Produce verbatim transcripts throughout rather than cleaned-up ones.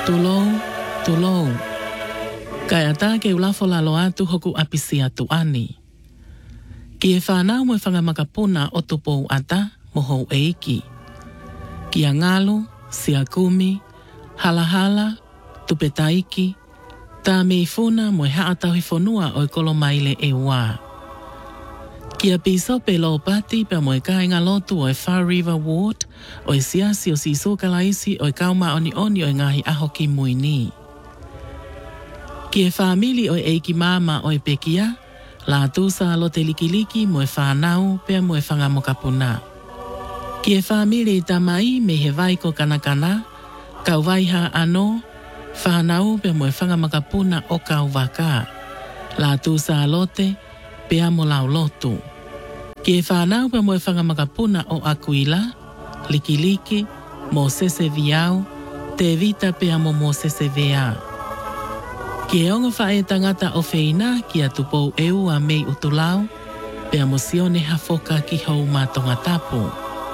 Tulou, tulou. Kai ata ke ulafo lalo atu hoku apisi atu ani. Ki e whanau mo e whangamakapuna o tupou ata moho eiki. Ki a ngalo, siakumi, halahala, tupetaiki, tā me i funa mo e haatau hifonua o e kolomaile e wā. Ki a piso pe lo pati pe mo e kainga lotu o e Far River Ward o e siasi o siso kalaisi o e kauma oni oni o e ngahi aho ki muini. Ki e whamili o e eiki mama o e pekia, la tusa lo te likiliki mo e whanau pe mo e whangamokapuna. Ki e whamili tamai me he vaiko kanakana, kauwaiha ano, whanau pe mo e whangamakapuna o kauwaka. La tusa lote pe mo lau lotu. Ki e whanau pe mo e whangamakapuna o Akuila, likiliki, mo sese viau, te vita pe mo mo sese vea. Ki e ongo whae tangata o whina ki a tupou eu a mei utulau, pe mo sione hafoka ki hou matonga tapu.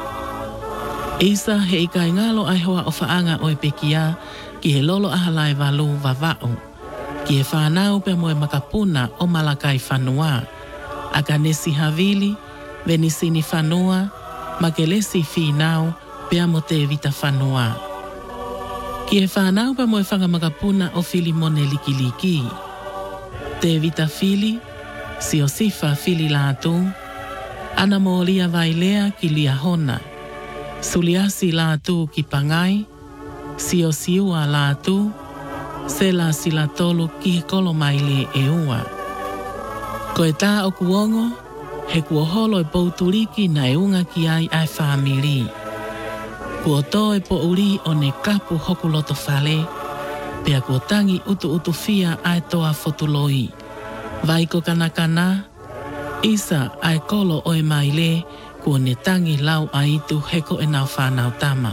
Isa he ikai ngalo ai hoa o whaanga o e pekia ki he lolo ahalai walu wawao. Ki e whanau pe mo e makapuna o Malakai whanua. Aka nesi havili, venisini whanua, makelesi whinau, pea mo te vita whanua. Ki e whanau pa mo e whangamakapuna o fili mone likiliki. Te vita fili, si o sifa fili lātu, ana mo lia vailea ki lia hona. Suliasi lātu ki pangai, si o siua lātu, se la sila tolu ki kolomaile e ua. Ko e tā o kuongo, he kuoholo e pouturiki na e unga ki ai ai whamiri. Kuoto e po uri o ne kapu hoku loto whale, pea kuotangi utu utu fia ai toa fotuloi. Vaiko kanakana, isa ai kolo o e maile, kuo ne tangi lau aitu heko e nau whanau tama.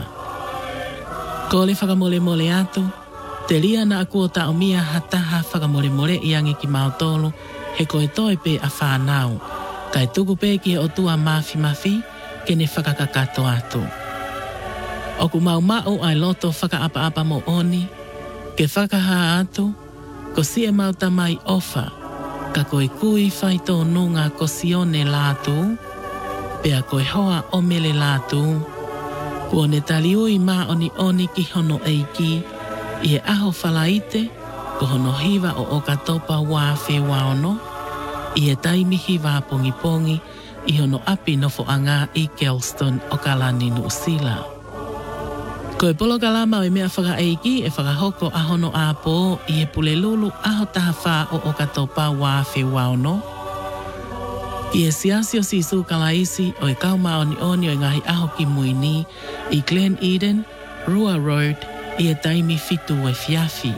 Ko le whakamole mole atu, te ria na akuota o mia hataha whakamole mole iangi ki maotolo, he koe toi pe a whanau. Kai tuku pe ki o tua mafi mafi, ke ne whakakakato atu. Oku mau mau ai loto whakaapa apa mo oni, ke whakaha atu, ko si e mau tamai ofa, ka koe kui whai tō nunga ko sione lātu, pe a koe hoa o mele lātu, kua ne taliui ma oni oni ki hono eiki, i e aho whalaite, ko hono hiva o o katopa wā whewā ono, i e taimi hiva pongi pongi, i hono api nofo anga i Kelston o Kalani Nuusila. Ko e polo kalama o e mea whaka eiki e whakahoko a hono a po i e pule lulu aho taha wha o o katopa wā whewā ono. I e siasi o sisu kalaisi o e kauma oni oni o e ngahi aho ki muini i Glen Eden, Rua Road, i e taimi fitu e fiafi.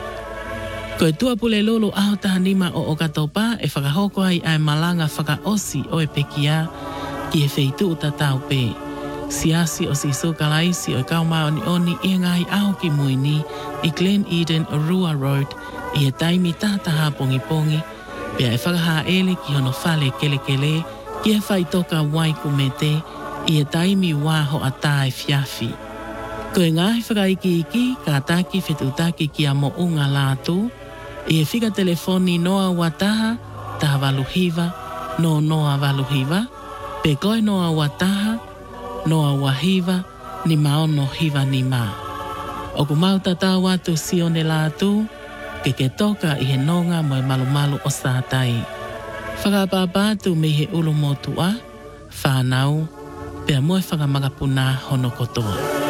Ko e tua pule lulu aho taha nima o o katopa e whakahoko ai ai malanga whakaosi o e pekia ki e wheitu uta tau pe. Siasi o sisu kalaisi o e kauma oni oni i e ngahi aho ki muini i Glen Eden, Rua Road, i e taimi tahataha pongi pongi, pea e whakaha ele ki hono whale kele kele ki e whaitoka wai kumete i e taimi waho a tae fiafi. Ko e ngahi whakaiki iki ka taki whetutaki ki a mo unga lātu, i e whika telefoni noa wataha taha waluhiva no noa waluhiva, pe koe noa wataha noa wahiva ni maono hiva ni ma. O ku mau tatau atu sione lātu, ke ke toka i he nonga mo e malu malu o sātai. Whakapapatu me he ulu motua, whanau, pea mo e whakamagapuna hono kotoa.